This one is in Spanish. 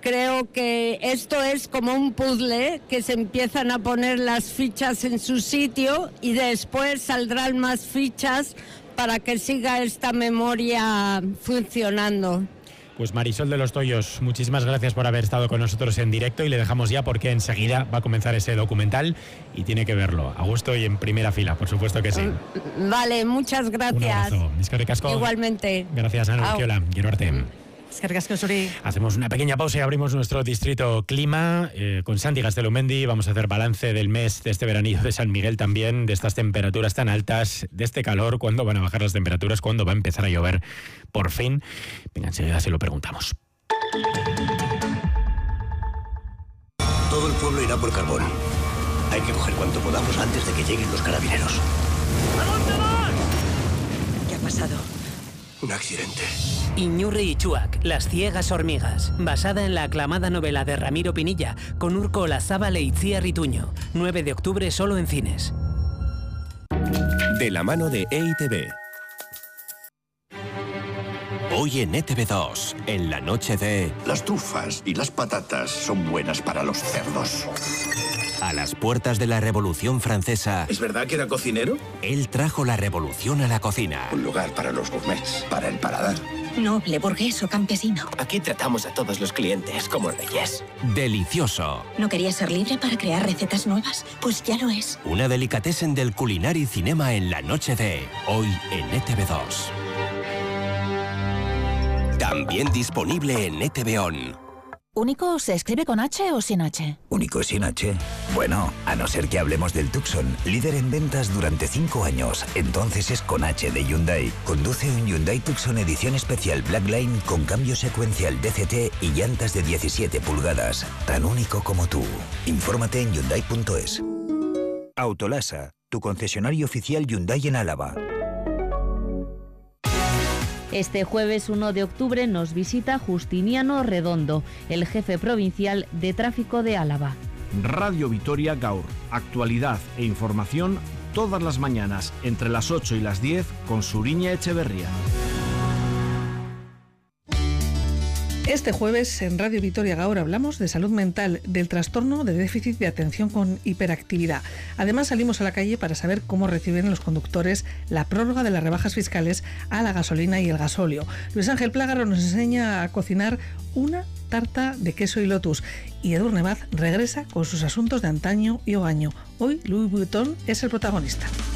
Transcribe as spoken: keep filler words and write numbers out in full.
creo que esto es como un puzzle, que se empiezan a poner las fichas en su sitio y después saldrán más fichas para que siga esta memoria funcionando. Pues Marisol de los Toyos, muchísimas gracias por haber estado con nosotros en directo y le dejamos ya porque enseguida va a comenzar ese documental y tiene que verlo a gusto y en primera fila, por supuesto que sí. Vale, muchas gracias. Un abrazo. Eskerrik asko. Igualmente. Gracias, Ana Urquiola. Quiero arte. Eskerrik asko zuri. Hacemos una pequeña pausa y abrimos nuestro distrito clima eh, con Santi Gastelumendi. Vamos a hacer balance del mes de este veranillo de San Miguel también, de estas temperaturas tan altas, de este calor, cuándo van a bajar las temperaturas, cuándo va a empezar a llover por fin. Venga, enseguida se lo preguntamos. Todo el pueblo irá por carbón. Hay que coger cuanto podamos antes de que lleguen los carabineros. ¿A dónde vas? ¿Qué ha pasado? Un accidente. Iñurri y Chuac, las ciegas hormigas, basada en la aclamada novela de Ramiro Pinilla, con Urko Olazábal e Itziar Ituño. nueve de octubre solo en cines. De la mano de E I T V. Hoy en E T V dos, en la noche de... Las trufas y las patatas son buenas para los cerdos. A las puertas de la Revolución Francesa... ¿Es verdad que era cocinero? Él trajo la revolución a la cocina. Un lugar para los gourmets, para el paladar. Noble, burgués o campesino. Aquí tratamos a todos los clientes como reyes. Delicioso. ¿No querías ser libre para crear recetas nuevas? Pues ya lo es. Una delicatessen del Culinari Cinema en la noche de... Hoy en E T V dos. También disponible en E T V On. ¿Único se escribe con H o sin H? ¿Único sin H? Bueno, a no ser que hablemos del Tucson, líder en ventas durante cinco años. Entonces es con H de Hyundai. Conduce un Hyundai Tucson edición especial Blackline con cambio secuencial D C T y llantas de diecisiete pulgadas. Tan único como tú. Infórmate en Hyundai punto es. Autolasa, tu concesionario oficial Hyundai en Álava. Este jueves uno de octubre nos visita Justiniano Redondo, el jefe provincial de tráfico de Álava. Radio Vitoria Gaur, actualidad e información todas las mañanas entre las ocho y las diez con Suriña Echeverría. Este jueves en Radio Vitoria Gaur hablamos de salud mental, del trastorno de déficit de atención con hiperactividad. Además salimos a la calle para saber cómo reciben los conductores la prórroga de las rebajas fiscales a la gasolina y el gasóleo. Luis Ángel Plágaro nos enseña a cocinar una tarta de queso y lotus y Edurne Baz regresa con sus asuntos de antaño y hogaño. Hoy Louis Vuitton es el protagonista.